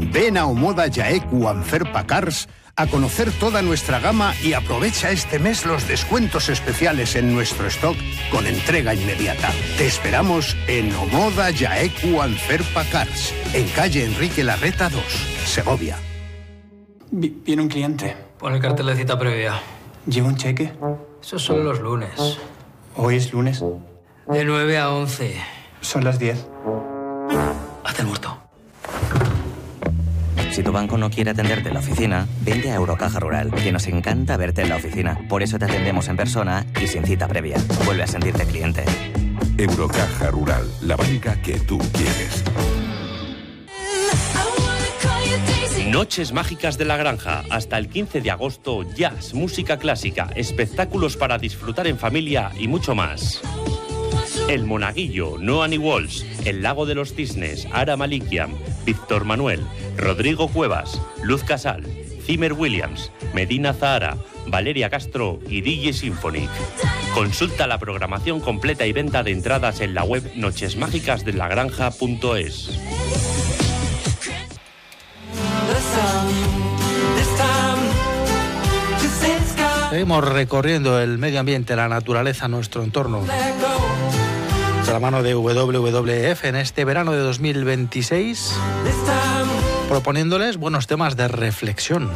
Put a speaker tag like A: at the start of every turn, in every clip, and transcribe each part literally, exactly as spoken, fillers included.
A: Ven a Omoda Jaeku Anferpa Cars a conocer toda nuestra gama y aprovecha este mes los descuentos especiales en nuestro stock con entrega inmediata. Te esperamos en Omoda Jaeku Anferpa Cars, en calle Enrique Larreta dos, Segovia.
B: Vi- Viene un cliente.
C: Pon el cartel de cita previa.
B: ¿Lleva un cheque?
C: Esos son los lunes.
B: Hoy es lunes.
C: De nueve a once.
B: Son las diez.
C: Haz el muerto.
D: Si tu banco no quiere atenderte en la oficina, vente a Eurocaja Rural, que nos encanta verte en la oficina. Por eso te atendemos en persona y sin cita previa. Vuelve a sentirte cliente.
E: Eurocaja Rural, la banca que tú quieres.
F: Noches mágicas de la granja. Hasta el quince de agosto, jazz, música clásica, espectáculos para disfrutar en familia y mucho más. El Monaguillo, Noani Walsh, El Lago de los Cisnes, Ara Malikian, Víctor Manuel, Rodrigo Cuevas, Luz Casal, Zimmer Williams, Medina Zahara, Valeria Castro y D J Symphonic. Consulta la programación completa y venta de entradas en la web noches mágicas de la granja punto es.
G: Seguimos recorriendo el medio ambiente, la naturaleza, nuestro entorno. De la mano de W W F en este verano de dos mil veintiséis, proponiéndoles buenos temas de reflexión.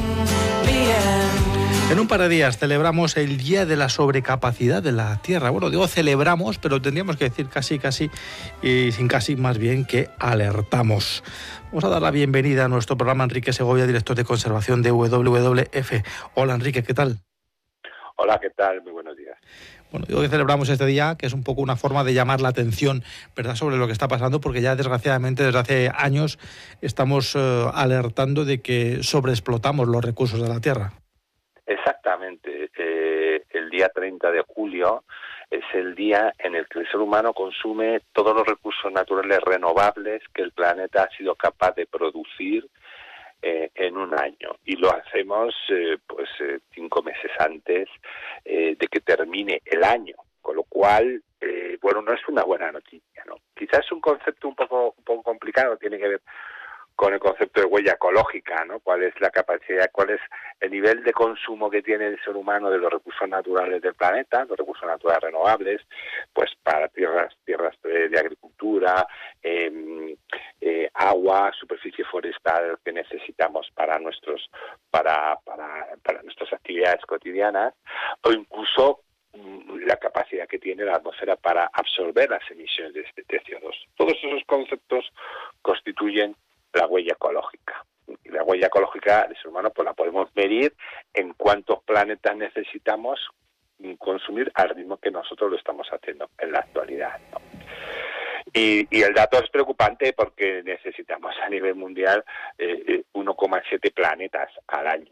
G: En un par de días celebramos el Día de la Sobrecapacidad de la Tierra. Bueno, digo celebramos, pero tendríamos que decir casi, casi, y sin casi, más bien que alertamos. Vamos a dar la bienvenida a nuestro programa a Enrique Segovia, director de conservación de W W F. Hola, Enrique, ¿qué tal?
H: Hola, ¿qué tal? Muy buenos días.
G: Bueno, digo que celebramos este día, que es un poco una forma de llamar la atención, ¿verdad?, sobre lo que está pasando, porque ya desgraciadamente desde hace años estamos eh, alertando de que sobreexplotamos los recursos de la Tierra.
H: Exactamente. Eh, el día treinta de julio es el día en el que el ser humano consume todos los recursos naturales renovables que el planeta ha sido capaz de producir eh, en un año. Y lo hacemos eh, pues eh, cinco meses antes eh, de que termine el año. Con lo cual, eh, bueno, no es una buena noticia, ¿no? Quizás es un concepto un poco, un poco complicado, tiene que ver con el concepto de huella ecológica, ¿no? ¿Cuál es la capacidad, cuál es el nivel de consumo que tiene el ser humano de los recursos naturales del planeta, los recursos naturales renovables, pues para tierras, tierras de, de agricultura, eh, eh, agua, superficie forestal que necesitamos para nuestros, para, para, para nuestras actividades cotidianas, o incluso la capacidad que tiene la atmósfera para absorber las emisiones de, de C O dos. Todos esos conceptos constituyen la huella ecológica. Y la huella ecológica del ser humano pues la podemos medir en cuántos planetas necesitamos consumir al ritmo que nosotros lo estamos haciendo en la actualidad, ¿no? Y, y el dato es preocupante porque necesitamos a nivel mundial eh, uno coma siete planetas al año.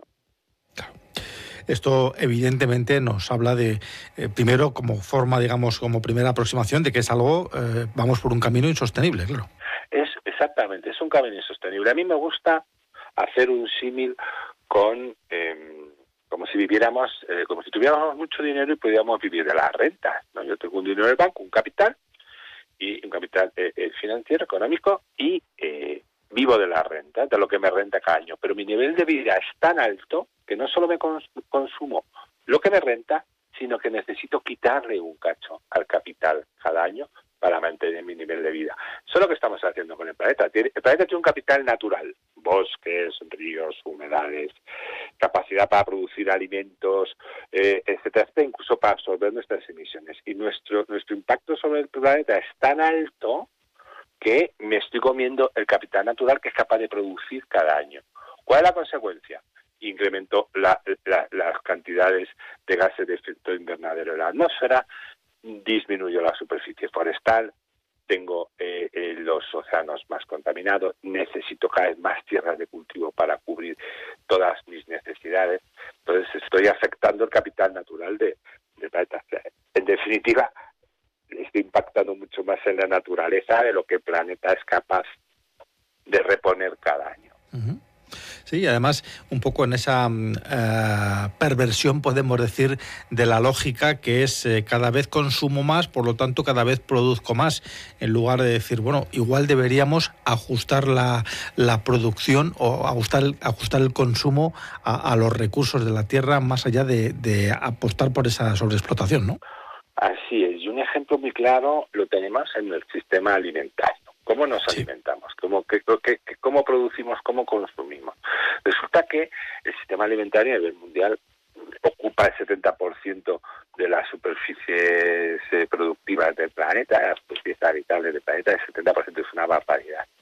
G: Esto evidentemente nos habla de, eh, primero como forma, digamos, como primera aproximación de que es algo, eh, vamos por un camino insostenible, claro.
H: Es exactamente, es un camino insostenible. A mí me gusta hacer un símil con, eh, como si viviéramos, eh, como si tuviéramos mucho dinero y pudiéramos vivir de las rentas, ¿no? Yo tengo un dinero en el banco, un capital, y un capital eh, eh, financiero, económico, y eh, vivo de las rentas, de lo que me renta cada año. Pero mi nivel de vida es tan alto que no solo me cons- consumo lo que me renta, sino que necesito quitarle un cacho al capital cada año para mantener mi nivel de vida. Eso es lo que estamos haciendo con el planeta. El planeta tiene un capital natural, bosques, ríos, humedades, capacidad para producir alimentos, eh, etcétera, etcétera, incluso para absorber nuestras emisiones. Y nuestro nuestro impacto sobre el planeta es tan alto que me estoy comiendo el capital natural que es capaz de producir cada año. ¿Cuál es la consecuencia? Incremento la, la, las cantidades de gases de efecto invernadero en la atmósfera, disminuyo la superficie forestal, tengo eh, eh, los océanos más contaminados, necesito cada vez más tierras de cultivo para cubrir todas mis necesidades. Entonces estoy afectando el capital natural de, del planeta. En definitiva, estoy impactando mucho más en la naturaleza de lo que el planeta es capaz de reponer cada año.
G: Uh-huh. Sí, además, un poco en esa uh, perversión, podemos decir, de la lógica que es eh, cada vez consumo más, por lo tanto cada vez produzco más, en lugar de decir, bueno, igual deberíamos ajustar la, la producción o ajustar, ajustar el consumo a, a los recursos de la tierra, más allá de, de apostar por esa sobreexplotación, ¿no?
H: Así es, y un ejemplo muy claro lo tenemos en el sistema alimentario. ¿Cómo nos sí. alimentamos? ¿Cómo, qué, qué, ¿Cómo producimos? ¿Cómo consumimos? Resulta que el sistema alimentario a nivel mundial ocupa el setenta por ciento de las superficies productivas del planeta, las superficies habitables del planeta, el setenta por ciento es una barbaridad.